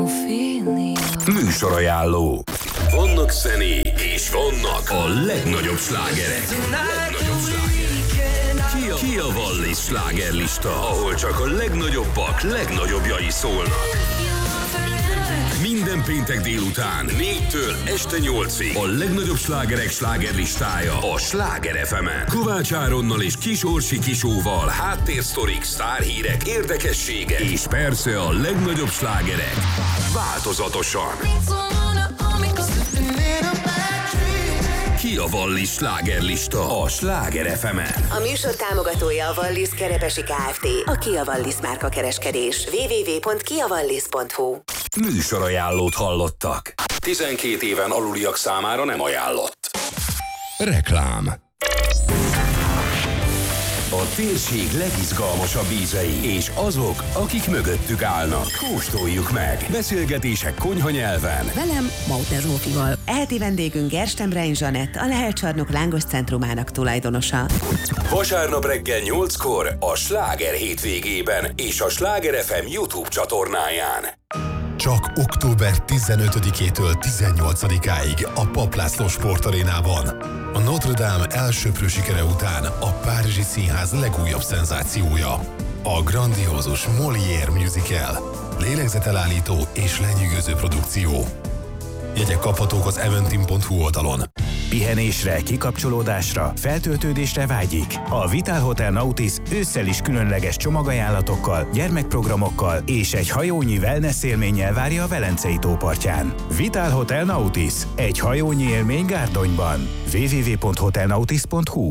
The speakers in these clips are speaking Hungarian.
Műsorajánló. Vannak zenék, és vannak a legnagyobb slágerek. Ki a Wallis slágerlista, ahol csak a legnagyobbak legnagyobbjai szólnak. Minden péntek délután 4-től este 8-ig a legnagyobb slágerek slágerlistája a Sláger FM-en. Kovács Áronnal és Kis Orsi Kisóval háttérsztorik, sztárhírek, érdekességek és persze a legnagyobb slágerek változatosan. Ki a Wallis slágerlista a Sláger FM-en. A műsor támogatója a Wallis Kerepesi Kft. A Kia Wallis márka kereskedés. www.kiawallis.hu. Műsorajánlót hallottak. 12 éven aluliak számára nem ajánlott. Reklám. A térség legizgalmasabb ízei és azok, akik mögöttük állnak. Kóstoljuk meg. Beszélgetések konyhanyelven. Velem, Mauter Zsófival. Eheti vendégünk Gerstenbrein Zsanett, a Lehel Csarnok Lángos Centrumának tulajdonosa. Vasárnap reggel 8-kor a Sláger hétvégében és a Sláger FM YouTube csatornáján. Csak október 15-től 18-áig a Papp László Sportarénában. A Notre Dame elsöprő sikere után a Párizsi Színház legújabb szenzációja. A grandiózus Molière musical. Lélegzetelállító és lenyűgöző produkció. Jegyek kaphatók az eventim.hu oldalon. Pihenésre, kikapcsolódásra, feltöltődésre vágyik. A Vitál Hotel Nautis ősszel is különleges csomagajánlatokkal, gyermekprogramokkal és egy hajónyi wellness élménnyel várja a Velencei tópartján. Vitál Hotel Nautis, egy hajónyi élmény Gárdonyban. www.hotelnautis.hu.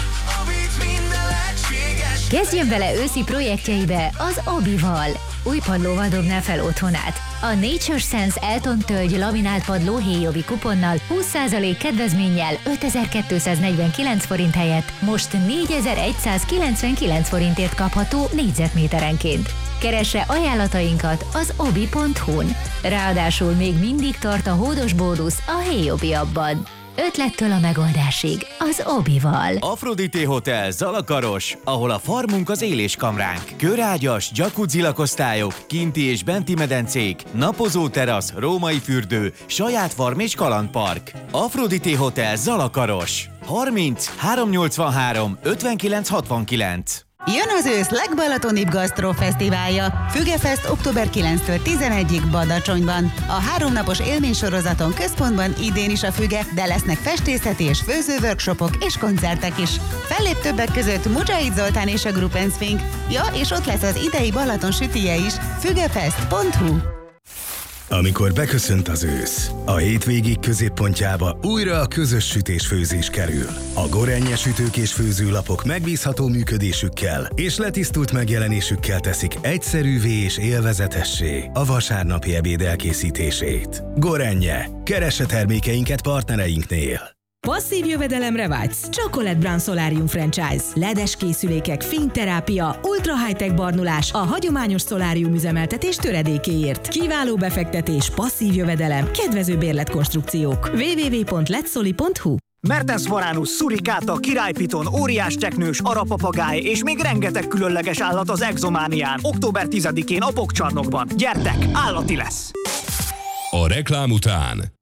Kezdjen bele őszi projektjeibe az Obival. Új padlóval dobná fel otthonát. A Nature Sense Elton tölgy laminált padló héjobi kuponnal 20% kedvezménnyel 5249 forint helyett most 4199 forintért kapható négyzetméterenként. Keresse ajánlatainkat az obi.hu-n. Ráadásul még mindig tart a hódos bónusz a héjobi abban. Ötlettől a megoldásig az Obival. Aphrodite Hotel Zalakaros, ahol a farmunk az éléskamránk. Körágyas, jacuzzi lakosztályok, kinti és benti medencék, napozó terasz, római fürdő, saját farm és kalandpark. Aphrodite Hotel Zalakaros. 30 383 59 69. Jön az ősz legbalatonibb gasztrofesztiválja. Fügefest október 9-től 11-ig Badacsonyban. A 3 napos élménysorozaton központban idén is a Füge, de lesznek festészeti és főző workshopok és koncertek is. Fellép többek között Mujahid Zoltán és a Group & Swing. Ja, és ott lesz az idei Balaton sütije is. Fügefest.hu. Amikor beköszönt az ősz, a hétvégig középpontjába újra a közös sütés-főzés kerül. A Gorenje sütők és főzőlapok megbízható működésükkel és letisztult megjelenésükkel teszik egyszerűvé és élvezetessé a vasárnapi ebéd elkészítését. Gorenje. Keresse termékeinket partnereinknél. Passzív jövedelemre vágysz? Chocolate Brown Solarium Franchise. LED-es készülékek, fényterápia, ultra high-tech barnulás a hagyományos szolárium üzemeltetés töredékéért. Kiváló befektetés, passzív jövedelem, kedvező bérletkonstrukciók. www.letsoli.hu. Mertens Varanus, szurikáta, királypiton, óriás teknős, arapapagáj és még rengeteg különleges állat az Exománián. Október 10-én a Pokcsarnokban. Gyertek, állati lesz! A reklám után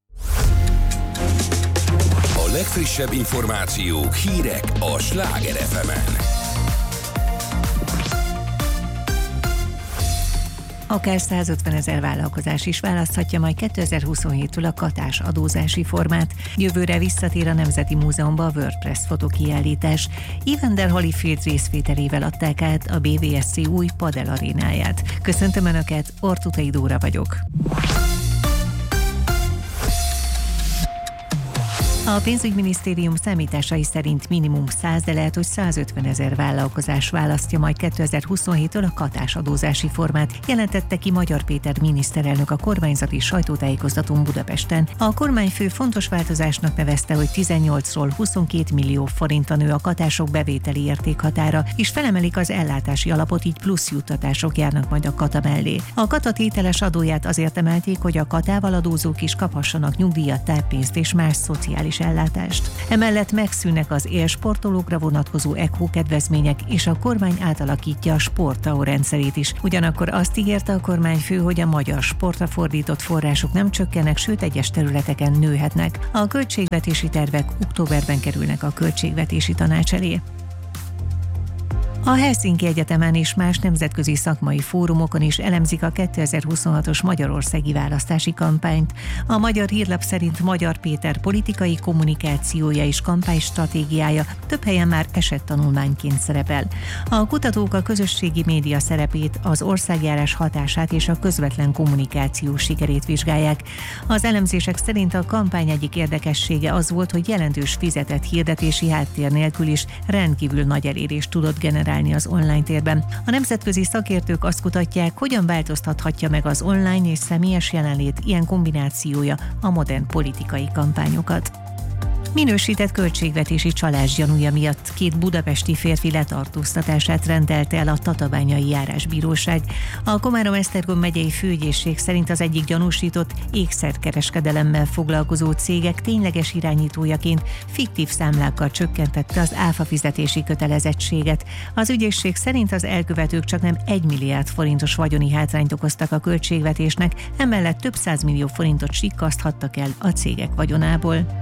a legfrissebb információk, hírek a Sláger FM-en. Akár 150 000 vállalkozás is választhatja majd 2027-től a katás adózási formát. Jövőre visszatér a Nemzeti Múzeumba a WordPress fotokiállítás. Evander Holyfield részvételével adták át a BVSC új padel arénáját. Köszöntöm Önöket, Ortutai Dóra vagyok. A pénzügyminisztérium számításai szerint minimum 100, de lehet, hogy 150 000 vállalkozás választja majd 2027-től a katás adózási formát, jelentette ki Magyar Péter miniszterelnök a kormányzati sajtótájékoztatón Budapesten. A kormányfő fontos változásnak nevezte, hogy 18-ról 22 millió forintra nő a katások bevételi értékhatára, és felemelik az ellátási alapot, így plusz juttatások járnak majd a kata mellé. A kata tételes adóját azért emelték, hogy a katával adózók is kaphassanak nyugdíjat, táppénzt és más szociális digitális ellátást. Emellett megszűnnek az élsportolókra vonatkozó ECHO kedvezmények, és a kormány átalakítja a SportAO rendszerét is. Ugyanakkor azt ígérte a kormányfő, hogy a magyar sportra fordított források nem csökkennek, sőt egyes területeken nőhetnek. A költségvetési tervek októberben kerülnek a Költségvetési Tanács elé. A Helsinki Egyetemen és más nemzetközi szakmai fórumokon is elemzik a 2026-os magyarországi választási kampányt. A Magyar Hírlap szerint Magyar Péter politikai kommunikációja és kampánystratégiája több helyen már esettanulmányként szerepel. A kutatók a közösségi média szerepét, az országjárás hatását és a közvetlen kommunikáció sikerét vizsgálják. Az elemzések szerint a kampány egyik érdekessége az volt, hogy jelentős fizetett hirdetési háttér nélkül is rendkívül nagy elérést tudott generálni az online térben. A nemzetközi szakértők azt kutatják, hogyan változtathatja meg az online és személyes jelenlét ilyen kombinációja a modern politikai kampányokat. Minősített költségvetési csalás gyanúja miatt 2 budapesti férfi letartóztatását rendelte el a Tatabányai Járásbíróság. A Komárom-Esztergom megyei főügyészség szerint az egyik gyanúsított ékszerkereskedelemmel foglalkozó cégek tényleges irányítójaként fiktív számlákkal csökkentette az áfa fizetési kötelezettséget. Az ügyészség szerint az elkövetők csaknem 1 milliárd forintos vagyoni hátrányt okoztak a költségvetésnek, emellett több 100 millió forintot sikkaszthattak el a cégek vagyonából.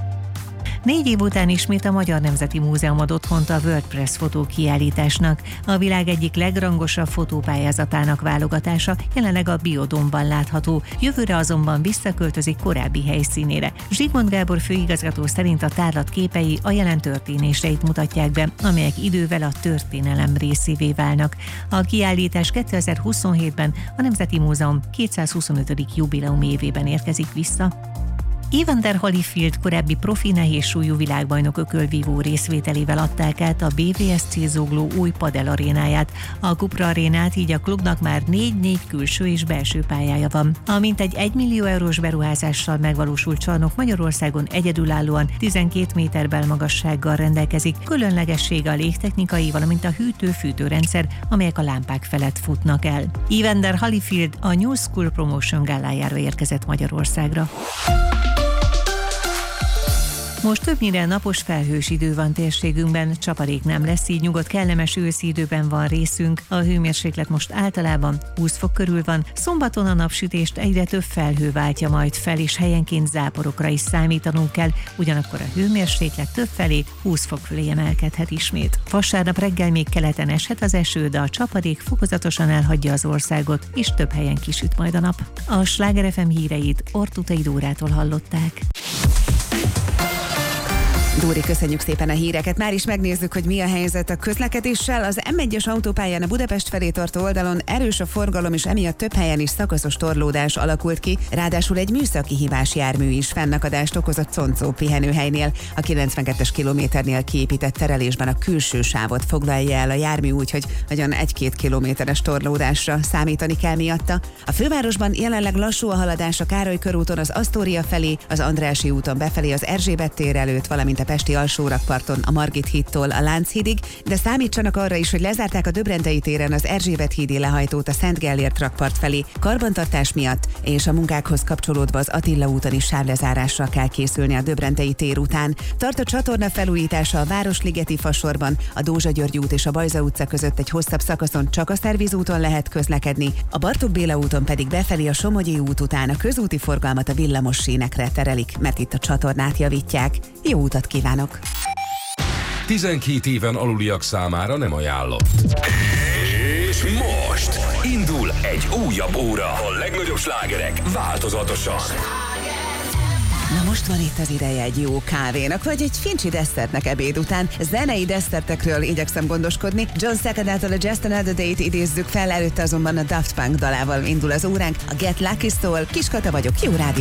4 év után ismét a Magyar Nemzeti Múzeum ad otthont a WordPress fotókiállításnak. A világ egyik legrangosabb fotópályázatának válogatása jelenleg a Biodómban látható, jövőre azonban visszaköltözik korábbi helyszínére. Zsigmond Gábor főigazgató szerint a tárlat képei a jelen történéseit mutatják be, amelyek idővel a történelem részévé válnak. A kiállítás 2027-ben a Nemzeti Múzeum 225. jubileum évében érkezik vissza. Evander Holyfield korábbi profi nehézsúlyú világbajnok ökölvívó részvételével adták át a BVSC Zugló új padel arénáját. A Cupra arénát így a klubnak már 4 külső és belső pályája van. A mintegy 1 millió eurós beruházással megvalósult csarnok Magyarországon egyedülállóan 12 méter belmagassággal rendelkezik, különlegessége a légtechnikai, valamint a hűtő-fűtőrendszer, amelyek a lámpák felett futnak el. Evander Holyfield a New School Promotion gálájára érkezett Magyarországra. Most többnyire napos felhős idő van térségünkben, csapadék nem lesz, így nyugodt kellemes őszi időben van részünk. A hőmérséklet most általában 20 fok körül van, szombaton a napsütést egyre több felhő váltja majd fel, és helyenként záporokra is számítanunk kell, ugyanakkor a hőmérséklet többfelé 20 fok fölé emelkedhet ismét. Vasárnap reggel még keleten eshet az eső, de a csapadék fokozatosan elhagyja az országot, és több helyen kisüt majd a nap. A Sláger FM híreit Ortutai Dórától hallották. Dóri, köszönjük szépen a híreket. Már is megnézzük, hogy mi a helyzet a közlekedéssel. Az M1-es autópályán a Budapest felé tartó oldalon erős a forgalom, és emiatt több helyen is szakaszos torlódás alakult ki. Ráadásul egy műszaki hibás jármű is fennakadást okozott Concó pihenőhelynél. A 92-es kilométernél kiépített terelésben a külső sávot foglalja el a jármű, úgyhogy nagyon 1-2 kilométeres torlódásra számítani kell miatta. A fővárosban jelenleg lassú a haladás a Károly körúton az Asztória felé, az Andrássy úton befelé az Erzsébet tér előtt, valamint a pesti alsórakparton a Margit hídtól a Lánchídig, de számítsanak arra is, hogy lezárták a Döbrentei téren az Erzsébet hídi lehajtót a Szent Gellért rakpart felé karbantartás miatt, és a munkákhoz kapcsolódva az Attila úton is sávlezárásra kell készülni a Döbrentei tér után. Tart a csatorna felújítása a Városligeti fasorban, a Dózsa György út és a Bajza utca között egy hosszabb szakaszon csak a Szervízúton lehet közlekedni, a Bartók Béla úton pedig befelé a Somogyi út után a közúti forgalmat a villamos sínekre terelik, mert itt a csatornát javítják. Jó utat kívánok! 12 éven aluliak számára nem ajánlott. És most indul egy újabb óra. A legnagyobb slágerek változatosan. Na most van itt az ideje egy jó kávénak, vagy egy fincsi desszertnek ebéd után. Zenei desszertekről igyekszem gondoskodni. John Secondától a Just Another Day-t idézzük fel, előtte azonban a Daft Punk dalával indul az óránk. A Get Lucky-tól Kis Kata vagyok, jó rádió.